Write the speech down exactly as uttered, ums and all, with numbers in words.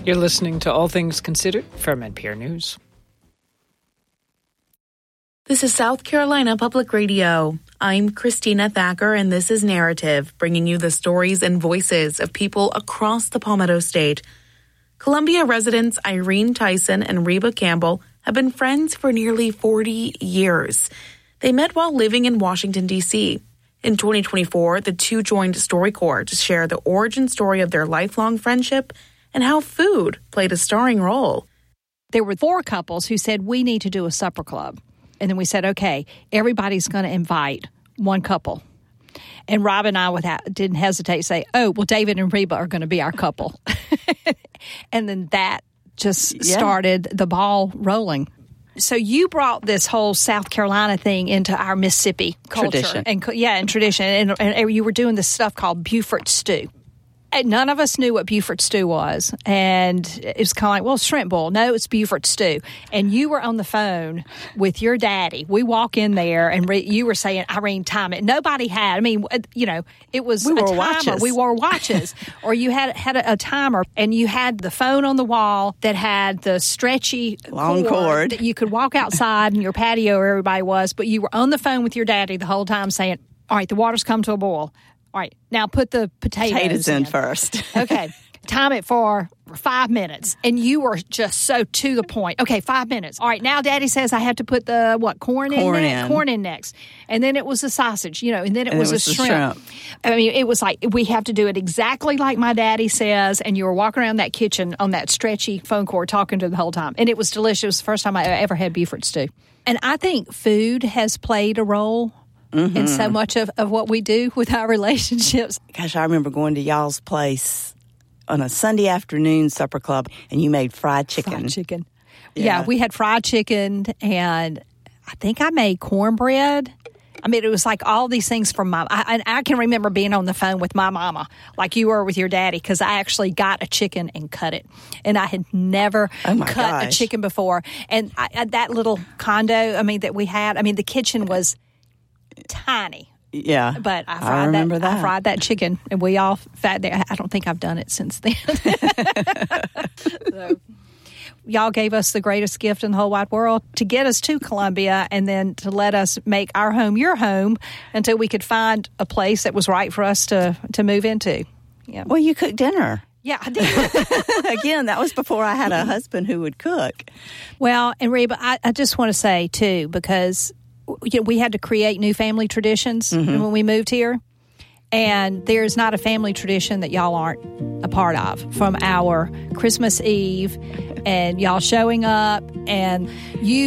You're listening to All Things Considered from N P R News. This is South Carolina Public Radio. I'm Christina Thacker, and this is Narrative, bringing you the stories and voices of people across the Palmetto State. Columbia residents Irene Tyson and Reba Campbell have been friends for nearly forty years. They met while living in Washington, D C In twenty twenty-four, the two joined StoryCorps to share the origin story of their lifelong friendship and how food played a starring role. There were four couples who said, we need to do a supper club. And then we said, okay, everybody's going to invite one couple. And Rob and I without, didn't hesitate to say, oh, well, David and Reba are going to be our couple. And then that just yeah. started the ball rolling. So you brought this whole South Carolina thing into our Mississippi culture. Tradition. And, yeah, and tradition. And, and you were doing this stuff called Beaufort stew. And none of us knew what Beaufort stew was. And it was kind of like, well, shrimp boil. No, it's Beaufort stew. And you were on the phone with your daddy. We walk in there, and re- you were saying, Irene, time it. Nobody had. I mean, you know, it was we a wore timer. Watches. We wore watches. Or you had had a, a timer, and you had the phone on the wall that had the stretchy long cord, cord that you could walk outside in your patio where everybody was. But you were on the phone with your daddy the whole time saying, all right, the water's come to a boil. All right, now put the potatoes, potatoes in, in first. Okay, time it for five minutes. And you were just so to the point. Okay, five minutes. All right, now Daddy says I have to put the, what, corn, corn in, in next? Corn in next. And then it was the sausage, you know, and then it and was it was a the shrimp. shrimp. I mean, it was like, we have to do it exactly like my daddy says. And you were walking around that kitchen on that stretchy phone cord talking to the whole time. And it was delicious. It was the first time I ever had Beaufort stew. And I think food has played a role Mm-hmm. and so much of, of what we do with our relationships. Gosh, I remember going to y'all's place on a Sunday afternoon supper club, and you made fried chicken. Fried chicken. Yeah, yeah we had fried chicken, and I think I made cornbread. I mean, it was like all these things from my... I, and I can remember being on the phone with my mama, like you were with your daddy, because I actually got a chicken and cut it. And I had never oh my cut gosh. a chicken before. And I, that little condo, I mean, that we had, I mean, the kitchen was tiny. Yeah. But I fried I remember that, that. I fried that chicken, and we all fat there. I don't think I've done it since then. So, y'all gave us the greatest gift in the whole wide world to get us to Columbia, and then to let us make our home your home until we could find a place that was right for us to, to move into. Yeah. Well, you cooked dinner. Yeah, I did. Again, that was before I had a husband who would cook. Well, and Reba, I, I just want to say, too, because you know, we had to create new family traditions mm-hmm. when we moved here. And there's not a family tradition that y'all aren't a part of, from our Christmas Eve and y'all showing up, and you